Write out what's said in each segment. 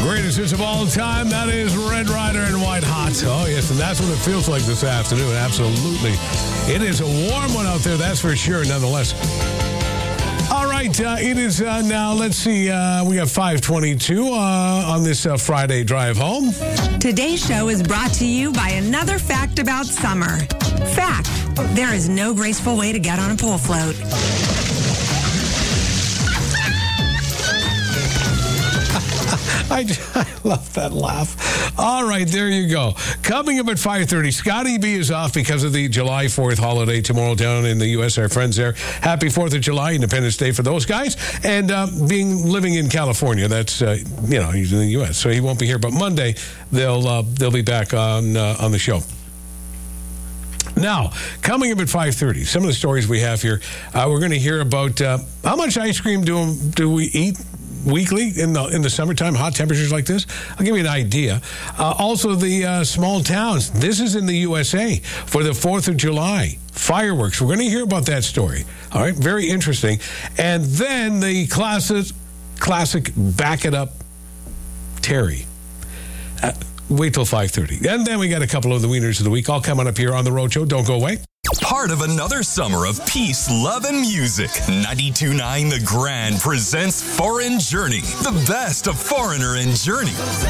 Greatest hits of all time. That is Red Rider and White Hot. Oh, yes, and that's what it feels like this afternoon. Absolutely. It is a warm one out there, that's for sure, nonetheless. All right, it is now, let's see, we got 5:22 on this Friday drive home. Today's show is brought to you by another fact about summer. Fact, there is no graceful way to get on a pole float. I love that laugh. All right, there you go. Coming up at 5:30, Scotty B is off because of the July 4th holiday tomorrow down in the U.S. Our friends there. Happy 4th of July, Independence Day for those guys. And living in California, that's, he's in the U.S., so he won't be here. But Monday, they'll be back on the show. Now, coming up at 5:30, some of the stories we have here, we're going to hear about how much ice cream do we eat weekly in the summertime, hot temperatures like this. I'll give you an idea. Also, the small towns. This is in the USA for the 4th of July. Fireworks. We're going to hear about that story. All right, very interesting. And then the classic Back It Up Terry. Wait till 5:30. And then we got a couple of the wieners of the week all coming up here on the Road Show. Don't go away. Part of another summer of peace, love, and music. 92.9 The Grand presents Foreign Journey, the best of Foreigner and Journey.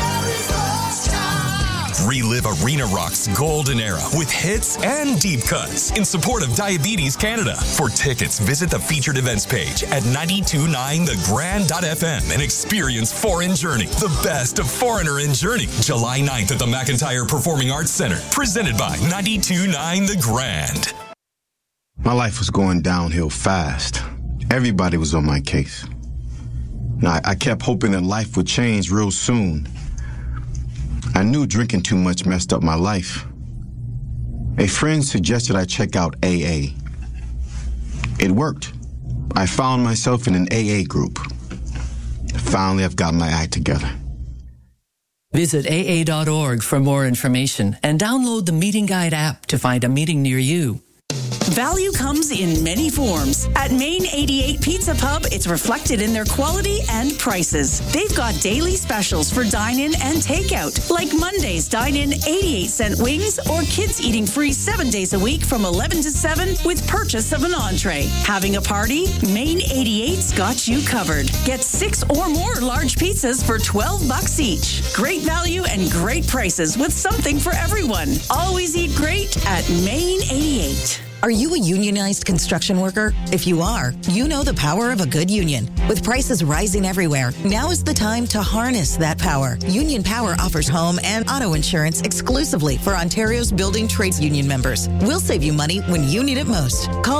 Relive Arena Rock's golden era with hits and deep cuts in support of Diabetes Canada. For tickets, visit the featured events page at 929thegrand.fm and experience Foreign Journey, the best of Foreigner and Journey. July 9th at the McIntyre Performing Arts Center. Presented by 92.9 The Grand. My life was going downhill fast. Everybody was on my case. Now, I kept hoping that life would change real soon. I knew drinking too much messed up my life. A friend suggested I check out AA. It worked. I found myself in an AA group. Finally, I've got my act together. Visit AA.org for more information and download the Meeting Guide app to find a meeting near you. Value comes in many forms. At Main 88 Pizza Pub, it's reflected in their quality and prices. They've got daily specials for dine-in and takeout, like Monday's dine-in 88-cent wings or kids eating free 7 days a week from 11 to 7 with purchase of an entree. Having a party? Main 88's got you covered. Get 6 or more large pizzas for $12 each. Great value and great prices with something for everyone. Always eat great at Main 88. Are you a unionized construction worker? If you are, you know the power of a good union. With prices rising everywhere, now is the time to harness that power. Union Power offers home and auto insurance exclusively for Ontario's building trades union members. We'll save you money when you need it most. Call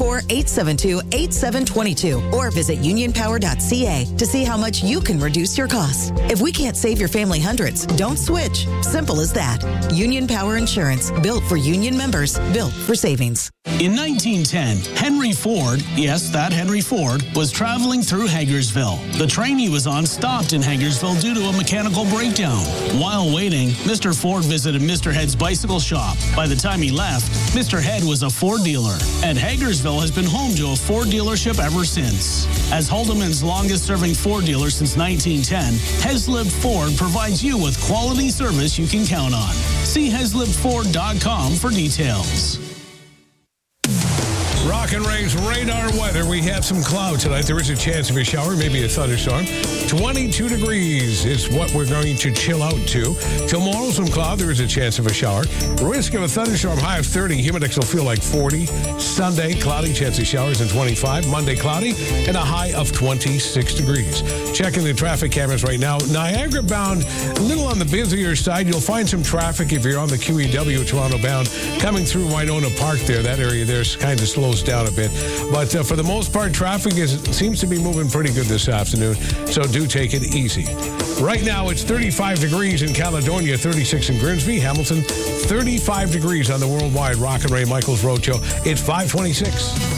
844-872-8722 or visit unionpower.ca to see how much you can reduce your costs. If we can't save your family hundreds, don't switch. Simple as that. Union Power Insurance, built for union members, built for savings. In 1910, Henry Ford, yes, that Henry Ford, was traveling through Hagersville. The train he was on stopped in Hagersville due to a mechanical breakdown. While waiting, Mr. Ford visited Mr. Head's bicycle shop. By the time he left, Mr. Head was a Ford dealer, and Hagersville has been home to a Ford dealership ever since. As Haldeman's longest-serving Ford dealer since 1910, Heslib Ford provides you with quality service you can count on. See heslibford.com for details. Rock and Ray's radar weather. We have some clouds tonight. There is a chance of a shower, maybe a thunderstorm. 22 degrees is what we're going to chill out to. Tomorrow, some cloud. There is a chance of a shower. Risk of a thunderstorm, high of 30. Humidex will feel like 40. Sunday, cloudy, chance of showers and 25. Monday, cloudy, and a high of 26 degrees. Checking the traffic cameras right now. Niagara bound, a little on the busier side. You'll find some traffic if you're on the QEW Toronto bound coming through Winona Park there. That area there kind of slows down a bit. But for the most part, traffic seems to be moving pretty good this afternoon, so do take it easy. Right now, it's 35 degrees in Caledonia, 36 in Grimsby, Hamilton, 35 degrees on the worldwide Rock and Ray Michaels Road Show. It's 5:26.